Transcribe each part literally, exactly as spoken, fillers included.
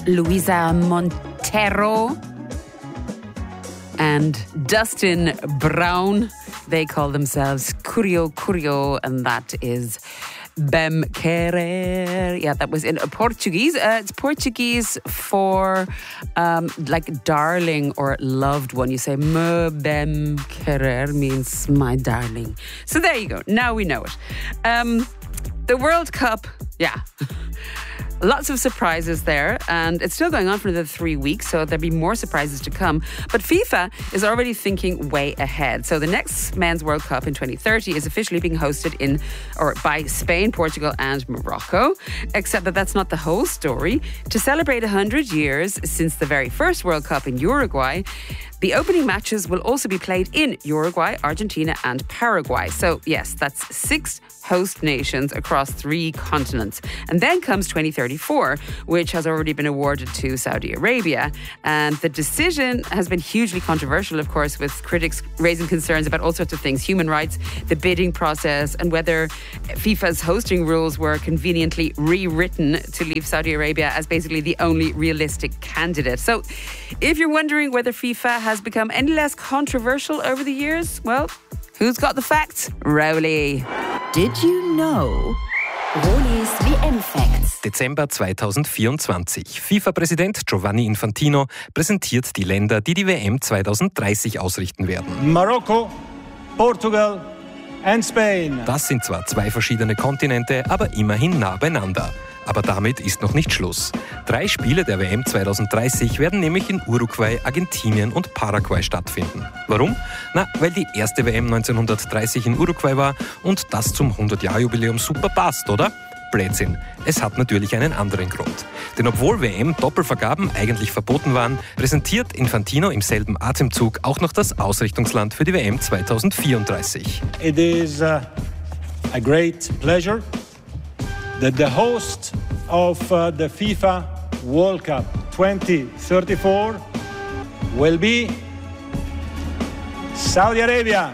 Luisa Montero and Dustin Brown. They call themselves Curio Curio, and that is Bem Querer. Yeah, that was in Portuguese. Uh, it's Portuguese for um, like darling or loved one. You say me bem querer means my darling. So there you go. Now we know it. Um, the World Cup, yeah. Lots of surprises there, and it's still going on for another three weeks, so there'll be more surprises to come. But FIFA is already thinking way ahead. So the next Men's World Cup in twenty thirty is officially being hosted in or by Spain, Portugal and Morocco, except that that's not the whole story. To celebrate one hundred years since the very first World Cup in Uruguay, the opening matches will also be played in Uruguay, Argentina and Paraguay. So yes, that's six host nations across three continents. And then comes twenty thirty-four, which has already been awarded to Saudi Arabia. And the decision has been hugely controversial, of course, with critics raising concerns about all sorts of things, human rights, the bidding process, and whether FIFA's hosting rules were conveniently rewritten to leave Saudi Arabia as basically the only realistic candidate. So if you're wondering whether FIFA has become any less controversial over the years, well, who's got the facts? Rowley. Did you know? Rolis V M-Facts. Dezember zweitausendvierundzwanzig. FIFA-Präsident Giovanni Infantino präsentiert die Länder, die die W M zweitausenddreißig ausrichten werden. Marokko, Portugal and Spain. Das sind zwar zwei verschiedene Kontinente, aber immerhin nah beieinander. Aber damit ist noch nicht Schluss. Drei Spiele der W M zweitausenddreißig werden nämlich in Uruguay, Argentinien und Paraguay stattfinden. Warum? Na, weil die erste W M neunzehnhundertdreißig in Uruguay war und das zum hundert-Jahr-Jubiläum super passt, oder? Blödsinn. Es hat natürlich einen anderen Grund. Denn obwohl W M-Doppelvergaben eigentlich verboten waren, präsentiert Infantino im selben Atemzug auch noch das Ausrichtungsland für die W M zweitausendvierunddreißig. It is uh, a great pleasure that the host of uh, the FIFA World Cup twenty thirty-four will be Saudi Arabia.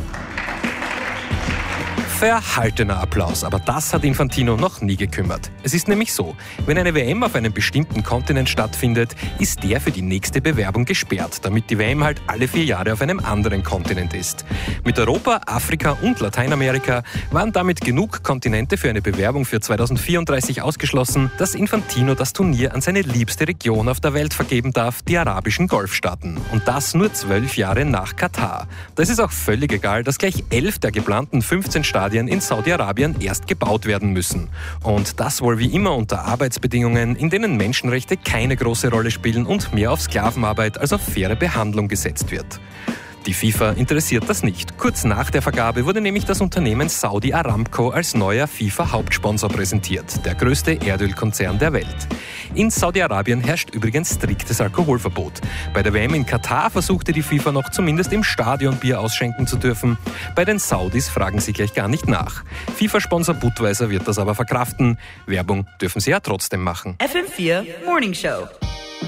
Verhaltener Applaus, aber das hat Infantino noch nie gekümmert. Es ist nämlich so, wenn eine W M auf einem bestimmten Kontinent stattfindet, ist der für die nächste Bewerbung gesperrt, damit die W M halt alle vier Jahre auf einem anderen Kontinent ist. Mit Europa, Afrika und Lateinamerika waren damit genug Kontinente für eine Bewerbung für zweitausendvierunddreißig ausgeschlossen, dass Infantino das Turnier an seine liebste Region auf der Welt vergeben darf, die arabischen Golfstaaten. Und das nur zwölf Jahre nach Katar. Da ist es auch völlig egal, dass gleich elf der geplanten fünfzehn Stadien in Saudi-Arabien erst gebaut werden müssen. Und das wohl wie immer unter Arbeitsbedingungen, in denen Menschenrechte keine große Rolle spielen und mehr auf Sklavenarbeit als auf faire Behandlung gesetzt wird. Die FIFA interessiert das nicht. Kurz nach der Vergabe wurde nämlich das Unternehmen Saudi Aramco als neuer FIFA-Hauptsponsor präsentiert, der größte Erdölkonzern der Welt. In Saudi-Arabien herrscht übrigens striktes Alkoholverbot. Bei der W M in Katar versuchte die FIFA noch zumindest im Stadion Bier ausschenken zu dürfen. Bei den Saudis fragen sie gleich gar nicht nach. FIFA-Sponsor Budweiser wird das aber verkraften. Werbung dürfen sie ja trotzdem machen. F M vier Morning Show.